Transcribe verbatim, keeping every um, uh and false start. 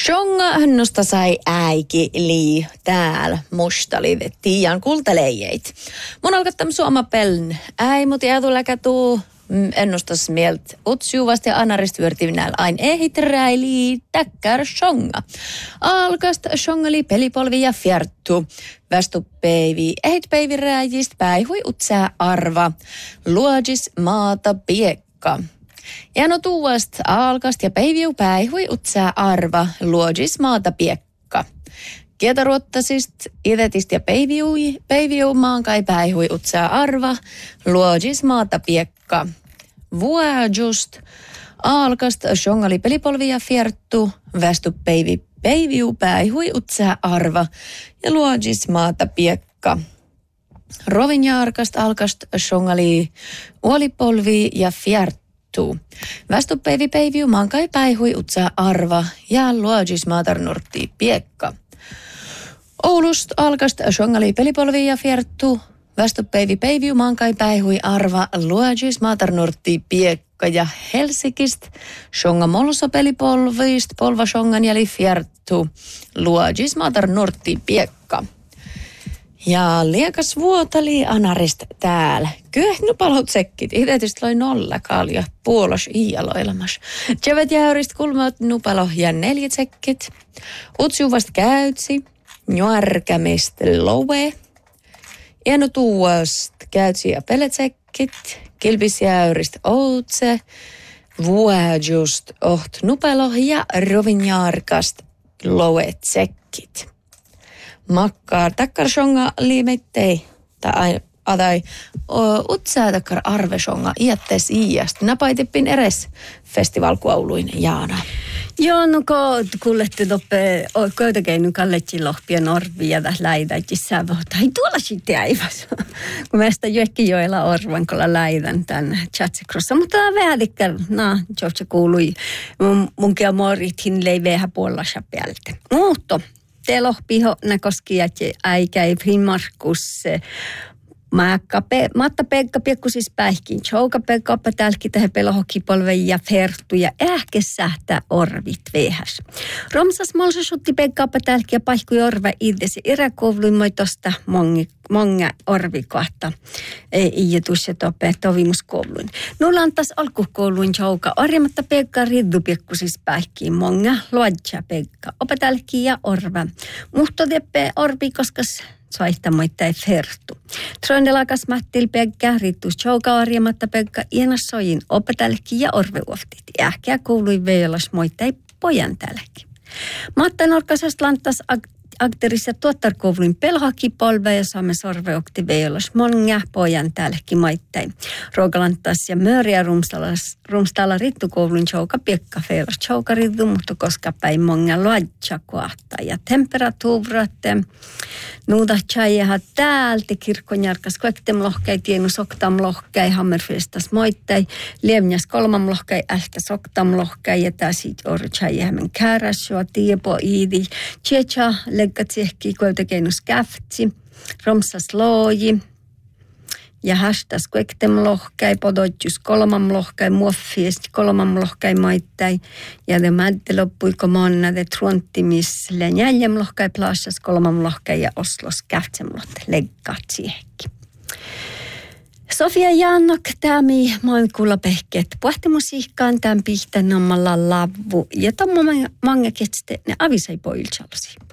Shonga hannosta sai äiki lii täällä mustali tiian kultaleijeit. Mun alkattam suoma peln äi mut jäätuläkä tuu ennustas mielt utsjuvasti ja anarist vyörtivinääl ain ehit räili täkkär shonga. Alkast shongali pelipolvi ja fjerttu. Västupeivi ehit peivi rääjist päihui utsää arva. Luodjis maata piekka. Ja no tuost alkast ja peiviu päihui utsää arva. Luodjis maata piekka. Kietaruottasist idetist ja peiviu, peiviu maankai päihui utsää arva. Luodjis maata piekka. Vuojust alkast shongali pelipolvi ja fjerttu. Västupeivi peiviu päihui utsää arva. Ja luodjis maata piekka. Rovinjaarkast alkast shongali uolipolvi ja fjerttu. Västupeivi peiviu maankai päihui utsää arva. Ja luodjis maatar nurtti piekka. Oulust alkast shongali pelipolvi ja fjerttu. Västupeivi peiviu maankai päihui arva. Luodjis maatar nurtti piekka. Ja Helsingist shonga molso pelipolvist polva shongan jali fjerttu. Luodjis maatar nurtti piekka. Ja liekas vuotali anarist täällä. Kyhnu palot sekkit. Idetyst loi nolla kalja puolos ialoilamas. Tjevet jäyrist kulmaut nupalo ja neljät sekkit. Utsjuvast käytsi. Njuarkämist loue. Ienu tuost käytsi ja peletsekkit. Kilpis jäyrist outse. Vuojust oht nupalo ja rovinjaarkast loet sekkit. Makkaar takkar shonga liimeittei. Tai adai utsää takkar arveshonga iättes iäst. Napaitippin eres festivalkuauluin Jaana. Joo, no kun kuulette toppe, koitakeinu kalletsi lohpia norvia ja läidäjissä, mutta ei tuolla sitten äiväs. Kun meistä Joekkijoella orvan, kun läidän tämän Chatsikrossa. Mutta vähän tikkär, no, George kuului munkin amoritin lei vähän puolassa päältä. Mutta te lohpiho näkoski, että äikäi Finnmarkus. Matta Pekka piekku siis päihkin. Chouka Pekka oppa tälki tähän pelohokipolve ja fertu ja ähke sähtää orvit vehäs. Romsas molsa sutti Pekka oppa tälki ja paikku orve idesi iräkouluin moi tosta mongi, monga orvikohta. Ei tuossa toppe tovimuskouluin. Nulla on taas alkukouluin chouka orjamatta Pekka riddu piekku siis päihkiin monga luodja Pekka oppa tälki ja orve. Muhto teppe orvi koskas soihtamoittai fertu. Trondelakas Mattil Pekka, rittus chouka orjamatta Pekka, ienas sojin opetälki ja orveuoftit. Ähkeä kuului veijolas moittai pojan tälki. Matta norkasast lantas akterissa tuottarkouluin pelhakipolve ja saamme sorveokti veijolas monga pojan tälki moittai. Ruokalantas ja mööriä rumstalla rittukouluin chouka Pekka feilas chouka rittu, mutta koska päin monga luodja kohta. Ja temperatuuratte nuuta tjaijaha täältä kirkkonjarkas kuektem lohkai, tienu soktam lohkai, hammerfestas moittai, lievnäs kolmam lohkai, ähtä soktam lohkai, ja tää sit ori tjaijahamen kääräsjoa, tiepo iidi, tjecha, leggat sehki, koiltakeinus käftsi, romsas looji, ja hästäs kuektem lohkai, podotjus kolmam lohkai, muoffiesti kolmam lohkai moittai, ja de mädde loppuiko monna de truontimis lenjäljem lohkai plaasas kolmam lohkai ja oslos käftsem lohte leggaat siehki. Sofia Jaannok, tämi moin kuulla pehkeet puhtimusiikkaan, tämän pihtänommalla lavu, ja tommo manga kestste ne avisai poilchalasi.